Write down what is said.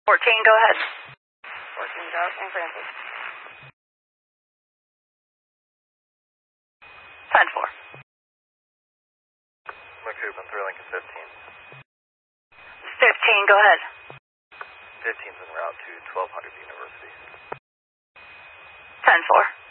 14, go ahead. 14, go, St. Francis. 10-4. McCoop, through Lincoln 15. 15, go ahead. 15's en route to 1200 University. 10-4.